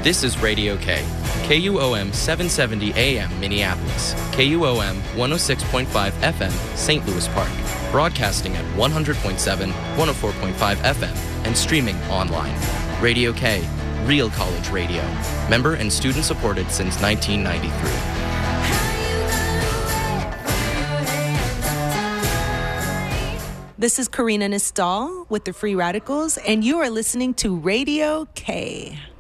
This is Radio K, KUOM 770 AM Minneapolis, KUOM 106.5 FM St. Louis Park, broadcasting at 100.7, 104.5 FM, and streaming online. Radio K, real college radio. Member and student supported since 1993. This is Karina Nistal with the Free Radicals, and you are listening to Radio K.